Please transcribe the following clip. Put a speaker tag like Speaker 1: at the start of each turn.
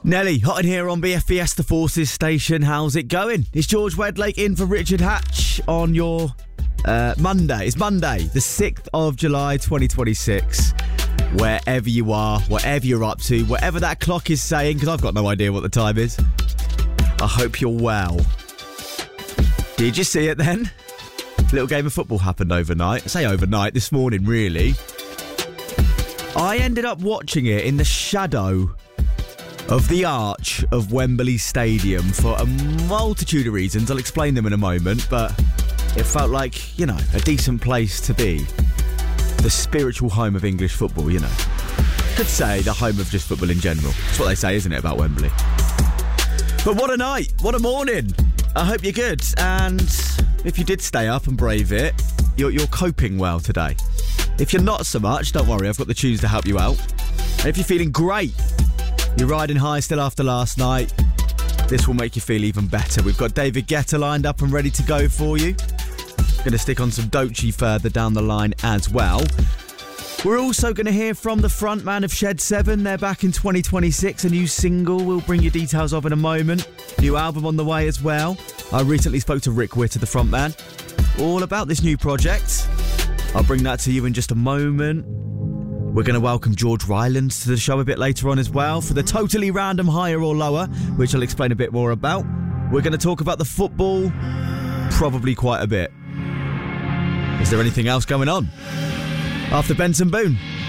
Speaker 1: Nelly, hot in here on BFBS, the Forces station. How's it going? It's George Wedlake in for Richard Hatch on your Monday. It's Monday, the 6th of July, 2026. Wherever you are, whatever you're up to, whatever that clock is saying, because I've got no idea what the time is. I hope you're well. Did you see it then? A little game of football happened overnight. I say overnight, this morning really. I ended up watching it in the shadow of the arch of Wembley Stadium for a multitude of reasons. I'll explain them in a moment, but it felt like, a decent place to be. The spiritual home of English football, Could say the home of just football in general. That's what they say, isn't it, about Wembley? But what a night, what a morning. I hope you're good, and if you did stay up and brave it, you're coping well today. If you're not so much, don't worry, I've got the tunes to help you out. And if you're feeling great, you're riding high still after last night, this will make you feel even better. We've got David Guetta lined up and ready to go for you. Going to stick on some Doechii further down the line as well. We're also going to hear from the frontman of Shed 7. They're back in 2026. A new single we'll bring you details of in a moment. New album on the way as well. I recently spoke to Rick Witter, the frontman, all about this new project. I'll bring that to you in just a moment. We're going to welcome George Rylands to the show a bit later on as well for the totally random higher or lower, which I'll explain a bit more about. We're going to talk about the football, probably quite a bit. Is there anything else going on? After Benson Boone.